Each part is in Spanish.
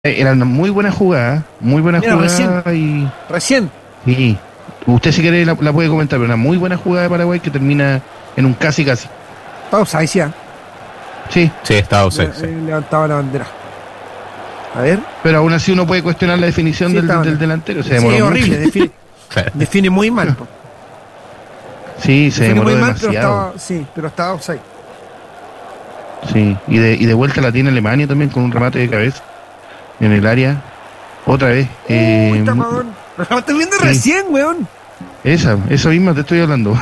Era una muy buena jugada, muy buena Mira, jugada Recién. y usted si quiere la puede comentar, pero una muy buena jugada de Paraguay que termina en un casi casi. Pausa, ahí sí. Sí, Sí, estaba offside, sí. Levantaba la bandera. A ver. pero aún así uno puede cuestionar la definición Sí, del delantero. Se Sí, demoró horrible. mucho. Define muy mal. Po. Sí, se Define demoró muy mal, demasiado. pero estaba offside. Sí, y de vuelta la tiene Alemania también con un remate de cabeza en el área. Otra vez. Tapadón. Lo estoy viendo sí. recién, weón. Esa misma te estoy hablando.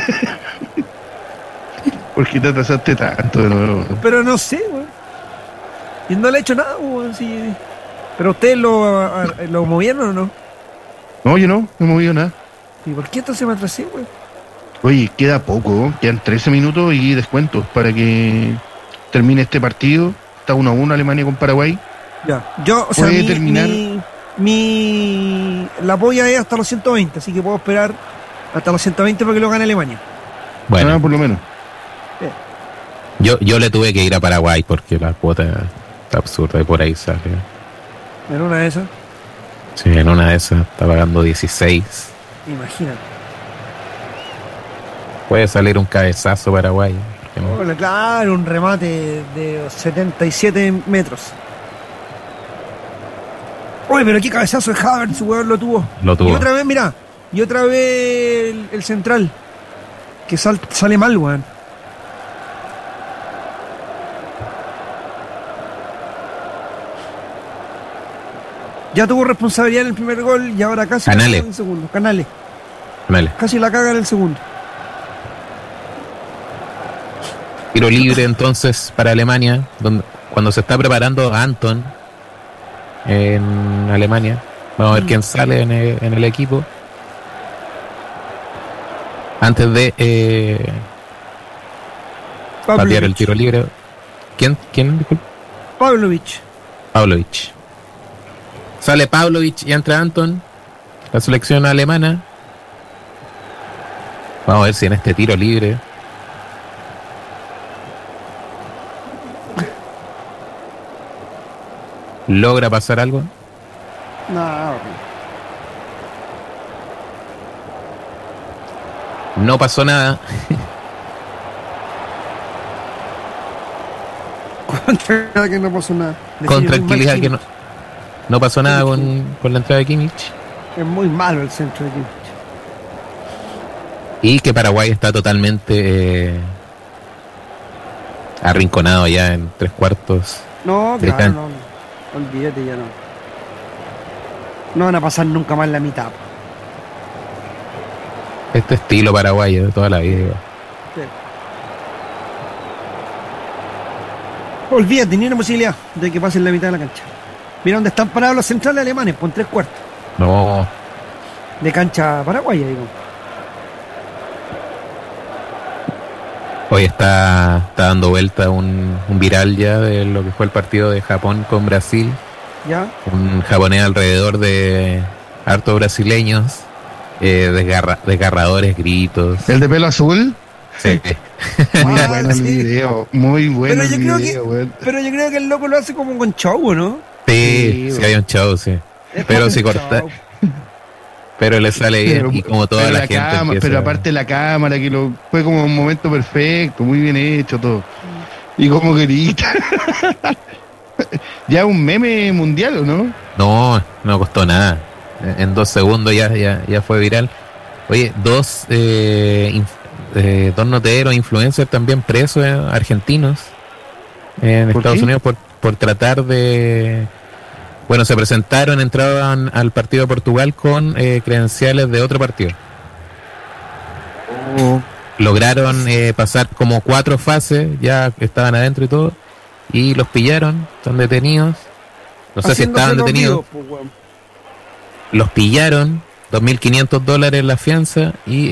¿Por qué te atrasaste tanto de nuevo? Pero no sé, weón. Y no le he hecho nada, weón. Sí. ¿Pero ustedes lo movieron o no? No, yo no he movido nada. ¿Y por qué entonces me atrasé, weón? Oye, queda poco, quedan 13 minutos y descuentos para que termine este partido. Está 1-1 Alemania con Paraguay. Ya, yo, o sea, puede terminar. La polla es hasta los 120, así que puedo esperar hasta los 120 para que lo gane Alemania. Bueno, Por lo menos. yo le tuve que ir a Paraguay porque la cuota está absurda y por ahí sale. En una de esas, Sí, en una de esas está pagando 16. imagínate. Puede salir un cabezazo Paraguay. ¿por qué no? Hola, claro, un remate de 77 metros. Oye, pero qué cabezazo de Havertz, weón, lo tuvo. Lo tuvo. Y otra vez, mirá, el central, que sale mal, weón. Ya tuvo responsabilidad en el primer gol y ahora casi Canales. la caga en el segundo. Canales. Vale. Casi la caga en el segundo. Tiro libre entonces para Alemania, cuando se está preparando Anton en Alemania. Vamos a ver quién sale en el equipo. Antes de patear el tiro libre. ¿Quién? Disculpe. Pavlovich. Sale Pavlovich y entra Anton, la selección alemana. Vamos a ver si en este tiro libre logra pasar algo. No pasó nada. Con tranquilidad que no pasó nada. Con tranquilidad que no pasó nada con la entrada de Kimmich. Es muy malo el centro de Kimmich. Y que Paraguay está totalmente arrinconado ya en 3/4. No, de claro, can- no. Olvídate, ya no. No van a pasar nunca más la mitad. Este estilo paraguayo de toda la vida. Sí. Olvídate, ni una posibilidad de que pasen la mitad de la cancha. Mira dónde están parados los centrales alemanes, por 3/4 No, de cancha paraguaya, digo. hoy está dando vuelta un viral ya de lo que fue el partido de Japón con Brasil. ¿Ya? Un japonés alrededor de hartos brasileños, desgarradores gritos. ¿El de pelo azul? Sí. Muy Ah, bueno el sí. video, muy bueno Pero el yo creo video, weón. Pero yo creo que el loco lo hace como con show, ¿no? Sí, Sí, hay un show, sí. Es Pero como si un corta, show. pero le sale bien y como toda pero la gente empieza- pero aparte la cámara que fue como un momento perfecto, muy bien hecho todo. Y como grita. Ya un meme mundial, ¿o no? No costó nada. En 2 segundos ya fue viral. Oye, dos noteros, influencers también presos, argentinos, en ¿Por Estados qué? Unidos por tratar de... Bueno, se presentaron, entraban al partido de Portugal con credenciales de otro partido. Lograron pasar como 4 fases, ya estaban adentro y todo, y los pillaron, están detenidos. No sé si estaban Haciéndose los detenidos. vivos, pues, weón. Los pillaron, $2.500 la fianza y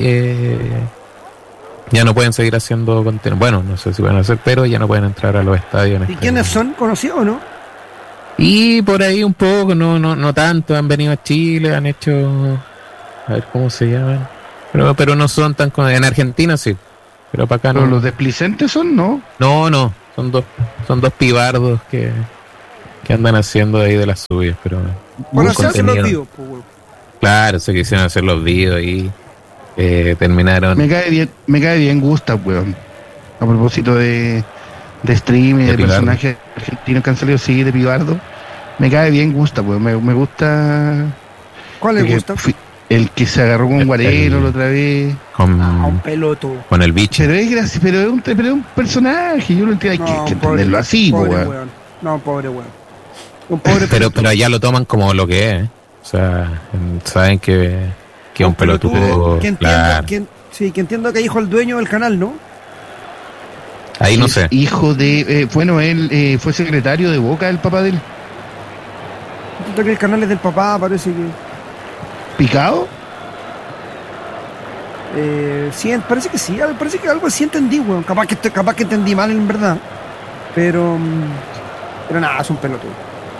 ya no pueden seguir haciendo contenido. Bueno, no sé si pueden hacer, pero ya no pueden entrar a los estadios. ¿Y quiénes son? ¿Conocidos o no? Y por ahí un poco, no tanto, han venido a Chile, han hecho, a ver cómo se llaman, pero no son tan en Argentina sí, pero para acá Pero no. los desplicentes son, ¿no? No, son dos pibardos que ¿Qué andan haciendo ahí de las suyas? Pero Bueno, buen se hacen los contenido. vivos, pues, weón. Claro, se quisieron hacer los videos y terminaron. Me cae bien Gustav, weón. A propósito de stream y De de Pilardo. personajes argentinos que han salido, sí, de Pibardo. Me cae bien Gustav, weón. Me gusta. ¿Cuál le el que gusta? el que se agarró con Guarelo la otra vez. Con, Un pelotudo. con el bicho. Pero es gracioso, pero es un personaje. Yo no entiendo, hay que entenderlo así, pobre weón. weón. No, pobre weón. Un pobre Pero allá lo toman como lo que es. O sea, saben que es un pelotudo. Que entiendo, Claro. que entiendo que dijo el dueño del canal, ¿no? Ahí no Es sé. hijo de. Bueno, él fue secretario de Boca, el papá de él. Entiendo que el canal es del papá, parece que. ¿Picado? Sí, parece que sí, parece que algo así entendí, weón. Capaz que entendí mal en verdad. Pero nada, es un pelotudo.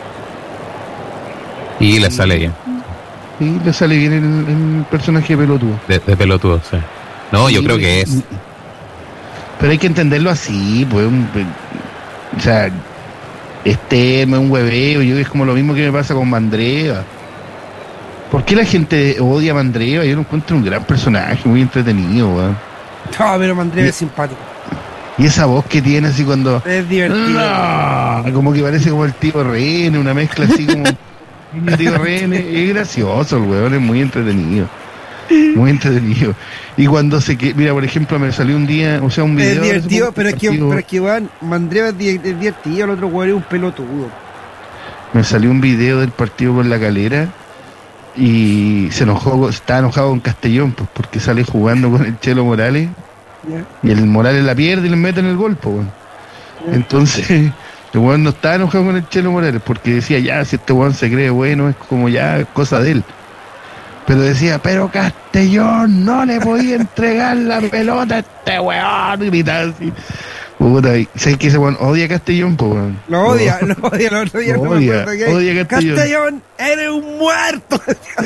Y le sale bien. Sí, le sale bien el personaje pelotudo. De pelotudo, sí. No, yo Sí, creo que es. Pero hay que entenderlo así, pues. O sea, me un hueveo. Yo es como lo mismo que me pasa con Mandreva. ¿Por qué la gente odia a Mandreva? Yo lo encuentro un gran personaje, muy entretenido, weón. No, pero Mandreva es simpático. Y esa voz que tiene así cuando. Es divertido. No, como que parece como el tío René, una mezcla así como. El tío René. Es gracioso el weón, es muy entretenido. Muy entretenido. Y cuando mira, por ejemplo, me salió un día, o sea, un video. Es divertido, hace poco, pero partido. es que weón, Mandreva es divertido, el otro weón es un pelotudo. Me salió un video del partido con la Calera y estaba enojado con Castellón, pues, porque sale jugando con el Chelo Morales ¿Ya? y el Morales la pierde y le mete en el gol, pues, weón. Ya. Entonces, el weón no estaba enojado con el Chelo Morales porque decía, ya, si este weón se cree bueno, es como ya cosa de él. Pero decía, pero Castellón, no le podía entregar la pelota a este weón, gritaba así. Puta, y ¿sabes que ese weón odia a Castellón, pues, weón? Lo odia, el otro día Lo no me odia, acuerdo qué. odia a Castellón. Castellón, eres un muerto.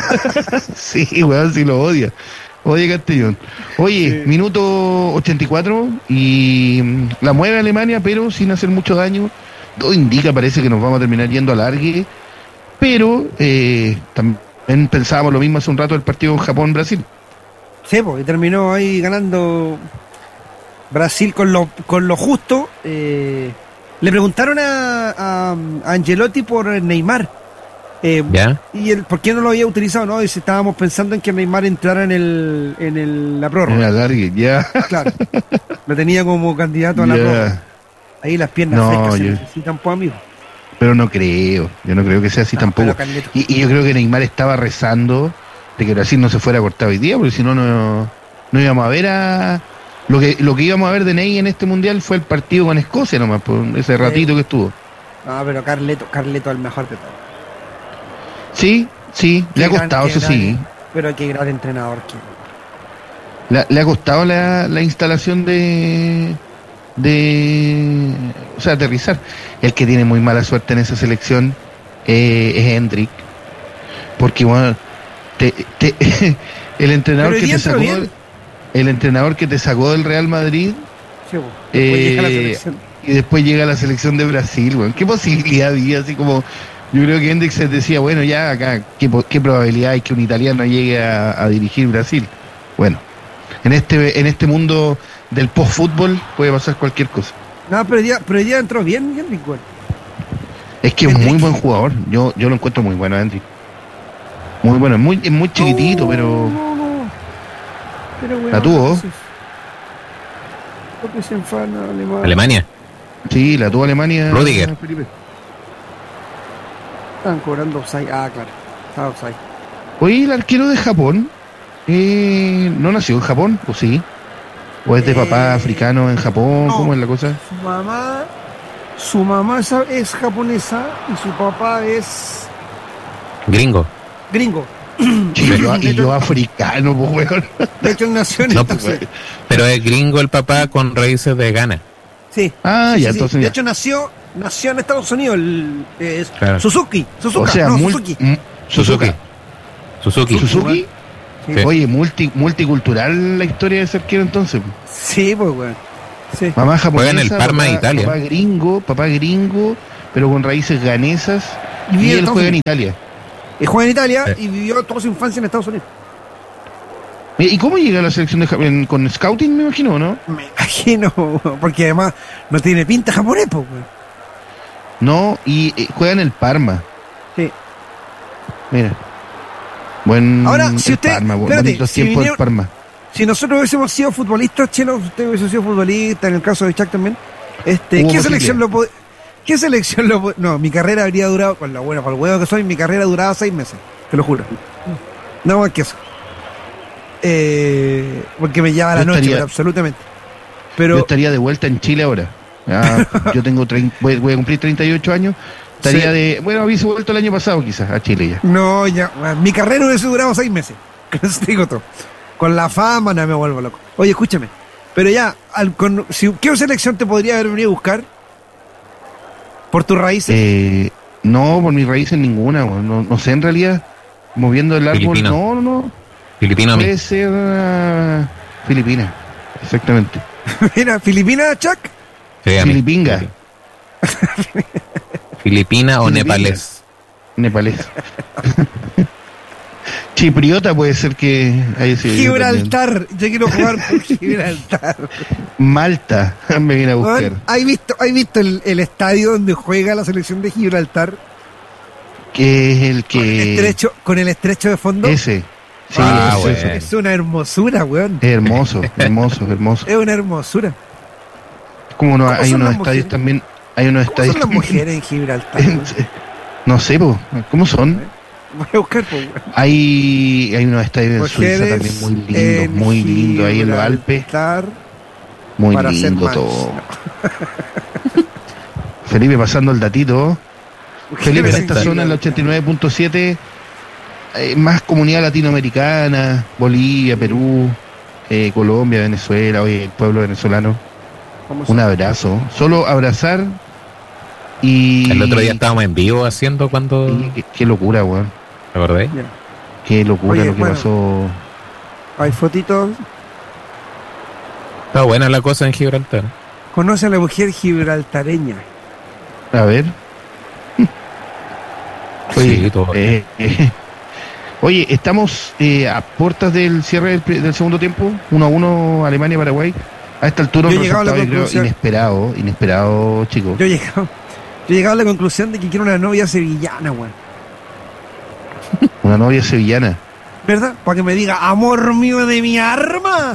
Sí, weón, sí lo odia. Odia Castellón. Oye, Sí. minuto 84 y la mueve Alemania, pero sin hacer mucho daño. Todo indica, parece que nos vamos a terminar yendo a largue. Pero también pensábamos lo mismo hace un rato del partido Japón-Brasil. Sí, porque terminó ahí ganando Brasil con lo justo. Le preguntaron a Ancelotti por Neymar. ¿Ya? Y por qué no lo había utilizado, ¿no? Dice, estábamos pensando en que Neymar entrara en la En prórroga. la largue, ya. Claro. Lo tenía como candidato a la prórroga. Ya. Ahí las piernas No, frescas se yo- necesitan, pues, amigo. Pero no creo, yo no creo que sea así No, tampoco. pero Carleto. Y yo creo que Neymar estaba rezando de que Brasil no se fuera cortado hoy día, porque si no, no íbamos a ver a. Lo que íbamos a ver de Ney en este mundial fue el partido con Escocia nomás, por ese ratito que estuvo. No, pero Carleto es el mejor de todos. Sí, le ha costado, eso sí. Pero qué gran entrenador que. Le ha costado la instalación de. O sea, aterrizar. El que tiene muy mala suerte en esa selección es Hendrik. Porque, bueno, el entrenador Pero hoy que día te entró sacó. bien. El entrenador que te sacó del Real Madrid Sí, pues, después llega la selección. y después llega a la selección de Brasil, weón. ¿Qué posibilidad había? Así como, yo creo que Hendrik se decía, bueno, ya acá, ¿qué probabilidad hay que un italiano llegue a dirigir Brasil? Bueno, en este mundo del post-fútbol puede pasar cualquier cosa. No, pero hoy día entró bien, Henrik, güey. Es que es Hendrik. muy buen jugador. Yo lo encuentro muy bueno, Hendrik. Muy bueno, es muy chiquitito, pero. No. Pero, güey, ¿La tuvo? Porque se enfana Alemania. Sí, la tuvo Alemania. Rüdiger. Felipe. Están cobrando offside. Ah, claro. Está offside. Oye, el arquero de Japón, ¿no nació en Japón? ¿O sí? ¿O es de papá africano en Japón? no. ¿Cómo es la cosa? Su mamá es japonesa y su papá es Gringo. gringo. Y yo africano, pues, weón. De hecho, él nació en No, Estados pues, Unidos. pero es gringo el papá con raíces de Ghana. Sí. Ah, Sí, ya, sí, sí. entonces De ya. hecho, nació en Estados Unidos. Claro. Suzuki. O sea, Suzuki. Suzuki. ¿Suzuki? Sí. Sí. Oye, multicultural la historia de ese arquero entonces. Sí, pues, güey. Sí. Mamá japonesa, Juega en el Parma de Italia. Papá gringo, pero con raíces ganesas, Y vive y en él Estados juega en Unidos. Italia. Juega en Italia y vivió toda su infancia en Estados Unidos. ¿Y cómo llega a la selección de Japón? ¿Con scouting, me imagino, no? Me imagino, porque además no tiene pinta japonés, pues, weón. No, y juega en el Parma. Sí. Mira. Buen Ahora, si el usted- Parma, espérate, bonitos si tiempos del vinieron- Parma. Si nosotros hubiésemos sido futbolistas chinos, usted hubiese sido futbolista, en el caso de Chuck también, Hubo ¿qué posibilidad. selección lo pod- ¿Qué selección lo pod- No, mi carrera habría durado, con la buena, para el huevo que soy, mi carrera duraba 6 meses, te lo juro. No más que eso. Porque me lleva la Yo noche, estaría- pero absolutamente. Yo Pero estaría de vuelta en Chile ahora. Ah, yo tengo voy a cumplir 38 años. Estaría Sí. de. Bueno, hubiese vuelto el año pasado quizás a Chile ya. no, ya, mi carrera hubiese durado 6 meses. Con eso te digo todo. Con la fama no me vuelvo loco. Oye, escúchame. Pero ya, ¿qué selección te podría haber venido a buscar? ¿Por tus raíces? No, por mis raíces ninguna. No, no sé en realidad. Moviendo el árbol. Filipino. No. Filipino a mí. Puede ser Filipina. Exactamente. Mira, Filipinas, Chuck. Sí, a mí. Filipinga. Filipina o Filipinga. nepalés. Nepalés. Chipriota puede ser que haya sido yo también. Gibraltar. Yo quiero jugar por Gibraltar. Malta. Me viene a buscar. Weón, ¿Has visto el estadio donde juega la selección de Gibraltar? Que es el Con el estrecho de fondo. Ese. Sí, Ah, ese, bueno. ese. Es una hermosura, weón. Es hermoso. Es una hermosura. Como no, ¿Cómo hay son unos las estadios mujeres? también. Hay unos ¿Cómo estadios son las también- mujeres en Gibraltar? weón? No sé, po. ¿Cómo son? Voy a buscar, pues, weón. Hay unos estadios en Suiza Mujeres también muy lindos, ahí en los Alpes. Gibraltar. Muy para hacer lindo match. todo. Felipe pasando el datito. Felipe, en esta zona, en la 89.7, más comunidad latinoamericana, Bolivia, Perú, Colombia, Venezuela, oye, el pueblo venezolano. ¿Cómo Un son? abrazo. Solo abrazar y... El otro día estábamos en vivo haciendo cuando. Qué locura, weón. ¿Te acordás? Ya. Qué locura Oye, lo que bueno. pasó. Hay fotitos. Está buena la cosa en Gibraltar. Conoce a la mujer gibraltareña. A ver. Sí, todo. Oye, estamos a puertas del cierre del segundo tiempo, 1-1 Alemania-Paraguay. A esta altura Yo un he llegado a la resultado, yo creo, conclusión- inesperado, chicos. Yo he llegado a la conclusión de que quiero una novia sevillana, weón. Una novia sevillana. ¿Verdad? Para que me diga, amor mío de mi arma.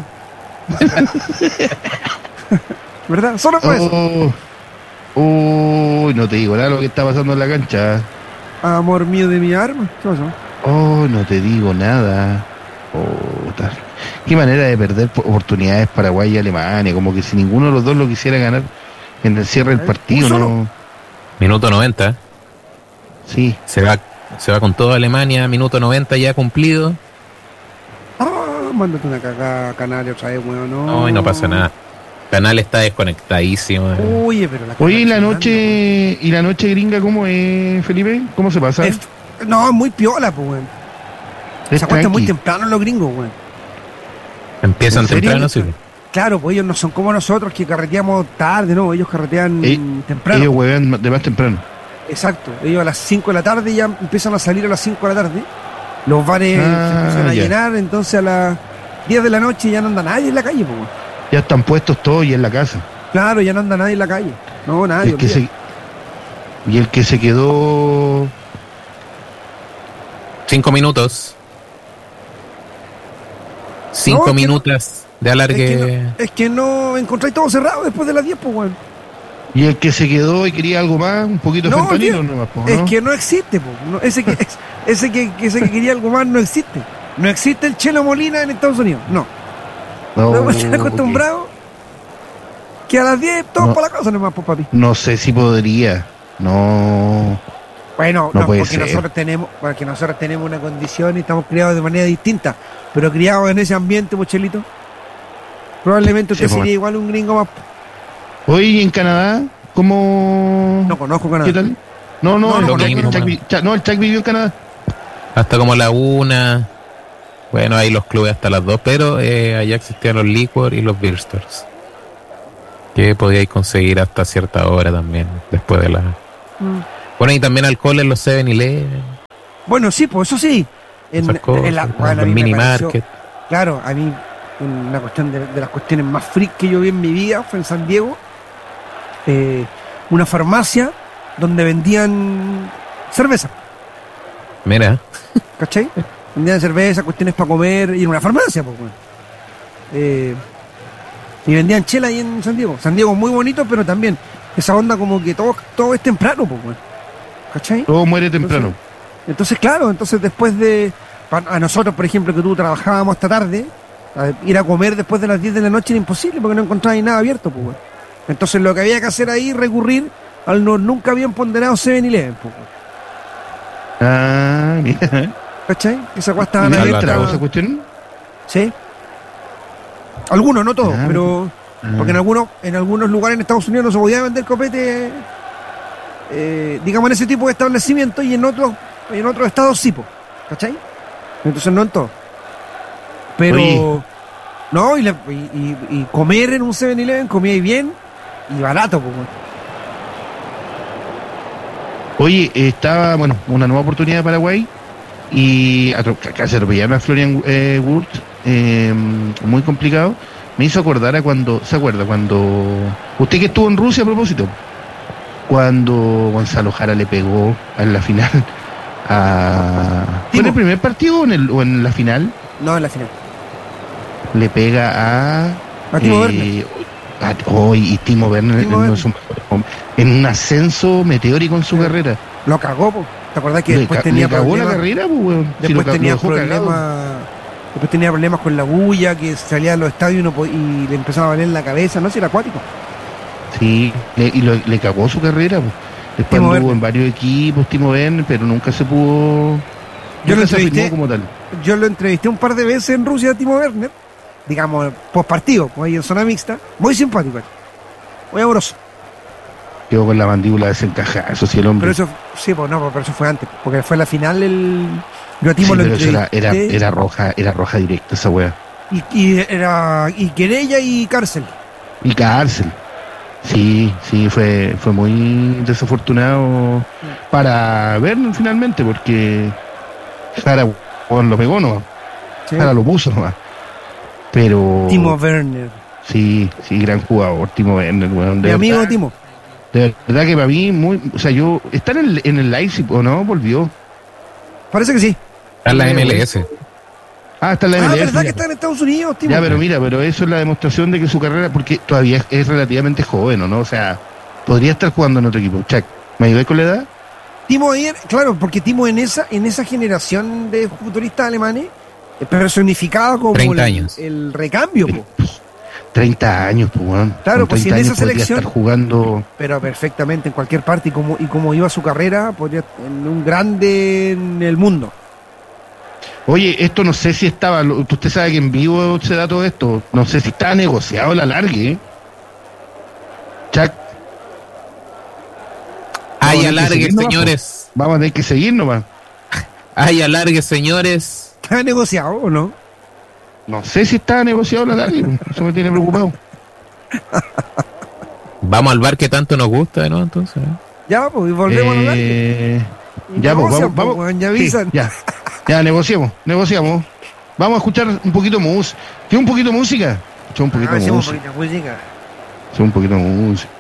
¿Verdad? Solo por eso. Uy, no te digo nada lo que está pasando en la cancha. Amor mío de mi arma. ¿Qué pasó? Oh, no te digo nada. Puta. Qué manera de perder oportunidades Paraguay y Alemania. Como que si ninguno de los dos lo quisiera ganar en el cierre del partido, solo. ¿no? Minuto 90. Sí. Se va con todo Alemania. Minuto 90 ya cumplido. Ah, mándate una cagada, Canario, otra vez, weón. No, y no pasa nada. Canal está desconectadísimo. Oye, pero la Oye, ¿y la cagada noche, y la noche gringa cómo es, Felipe? ¿Cómo se pasa? es- No, es muy piola, pues, weón. Es Se acuestan muy tranqui. temprano los gringos, weón. Empiezan ¿En serio? temprano, sí. Claro, pues ellos no son como nosotros que carreteamos tarde, no, ellos carretean temprano. Ellos huevean de más temprano. Exacto, ellos a las 5 de la tarde ya empiezan a salir a las 5 de la tarde. Los bares se empiezan a ya. llenar, entonces a las 10 de la noche ya no anda nadie en la calle, pues, weón. Ya están puestos todos y en la casa. Claro, ya no anda nadie en la calle. No, nadie. El que se, y el que se quedó... 5 minutos. 5 No, es que minutos de alargue. Es que no encontráis todo cerrado después de las 10, pues, weón. Y el que se quedó y quería algo más, un poquito de No, fentanilo tío, nomás, po, ¿no? Es que no existe, pues. No, ese que quería algo más no existe. No existe el Chelo Molina en Estados Unidos. No. No, No, están acostumbrados que a las 10 todos No. para la casa nomás, pues, papi. No sé si podría. No. Bueno, No no, puede porque ser. nosotros tenemos una condición y estamos criados de manera distinta. Pero criados en ese ambiente, Pochelito, probablemente usted Sí, pues. sería igual un gringo más. Oye, ¿y en Canadá? ¿Cómo...? No conozco ¿Qué Canadá. tal? No, No, el no, Chuck- no, Chuck no. no, el Chuck vivió en Canadá. Hasta como la 1. Bueno, ahí los clubes hasta las 2. Pero allá existían los liquor y los beer stores. Que podíais conseguir hasta cierta hora también. Después de la. Bueno, y también alcohol en los 7-Eleven, Bueno, sí, pues eso sí. esas cosas, Bueno, a los mí me mini pareció- market. Claro, a mí una cuestión de las cuestiones más freak que yo vi en mi vida fue en San Diego. Una farmacia donde vendían cerveza, Mira, ¿cachai? Vendían cerveza, cuestiones para comer, y en una farmacia, pues, weón. Y vendían chela ahí en San Diego. San Diego es muy bonito, pero también esa onda como que todo es temprano, pues, weón. ¿Cachai? Todo muere temprano. Entonces, claro, entonces después de... A nosotros, por ejemplo, que tú trabajábamos hasta tarde, ir a comer después de las 10 de la noche era imposible porque no encontrabas nada abierto, pues, weón. Entonces lo que había que hacer ahí, recurrir al nunca bien ponderado 7-Eleven, pues, weón. Ah, mira. ¿Cachai? Esa weá estaban ¿Y Al le abiertas. trago esa cuestión? Sí. Algunos, no todos, Ah, pero... Porque en algunos lugares en Estados Unidos no se podía vender copete, digamos, en ese tipo de establecimientos, y en otros estados sí, po, ¿cachai? Entonces no en todo. Pero... Oye. No, y comer en un 7-Eleven, comía bien y barato, pues. Oye, estaba, bueno, una nueva oportunidad de Paraguay y acá se atropellaron a Florian Wirtz, muy complicado. Me hizo acordar a cuando, ¿se acuerda? Cuando, usted que estuvo en Rusia a propósito, cuando Gonzalo Jara le pegó en la final a... ¿Fue en el primer partido o en la final? No, en la final. Le pega A Timo Werner. Y Timo Werner, Timo Werner. en un ascenso meteórico en su carrera. Lo cagó, po. ¿Te acordás que después Le tenía cagó la problemas? carrera, pues, weón. Si Después lo tenía dejó cagado. problemas. Después tenía problemas con la bulla, que salía de los estadios y le empezaba a valer la cabeza, no sé, era acuático. Sí, le cagó su carrera, pues. Después Timo anduvo Werner. en varios equipos, Timo Werner, pero nunca se pudo. Yo lo nunca se afirmó entrevisté. como tal. Yo lo entrevisté un par de veces en Rusia a Timo Werner, digamos, post partido, pues ahí en zona mixta. Muy simpático, muy amoroso. Quedó con la mandíbula desencajada, eso sí, el hombre. Pero eso, sí, pues no, pero eso fue antes, porque fue la final yo a Timo Sí, lo pero eso entrevisté. era roja directa esa wea. Y querella y cárcel. Y cárcel. Sí, fue muy desafortunado para Werner finalmente, porque Jara lo pegó nomás. Sí. Jara lo puso nomás. Pero. Timo Werner. Sí, gran jugador, Timo Werner, weón. Mi amigo Timo. De verdad que para mí, o sea, está en el Leipzig, ¿o no? Volvió. Parece que sí. está en la MLS. Ah, está en la MLS. ¿Verdad ya. que está en Estados Unidos, Timo? Ya, pero mira, eso es la demostración de que su carrera, porque todavía es relativamente joven, ¿o no? O sea, podría estar jugando en otro equipo. Chuck, ¿me ayudáis con la edad? Timo ayer, claro, porque Timo en esa generación de futuristas alemanes personificaba como 30 años. el recambio, po. 30 años, pues, weón. Claro, Con pues, si 30 en esa años podría selección- estar jugando. Pero perfectamente en cualquier parte, y como iba su carrera, podría en un grande en el mundo. Oye, esto no sé si estaba, usted sabe que en vivo se da todo esto, no sé si estaba negociado la largue, ¿eh? Chuck, Ay, Vamos a tener que alargue, seguir nomás, señores. vamos a tener que seguir nomás. Ay, alargue, señores. ¿Está negociado o no? No sé si estaba negociado la largue, eso me tiene preocupado. Vamos al bar que tanto nos gusta, ¿no? Entonces, Ya, pues, y volvemos a hablar. Ya, pues, Negocian, vamos. weón, ya Sí, avisan. ya, negociamos. Vamos a escuchar un poquito de música. ¿Qué un poquito de música? Escucha un poquito de hacemos música. un poquito de música. Escucha un poquito de música.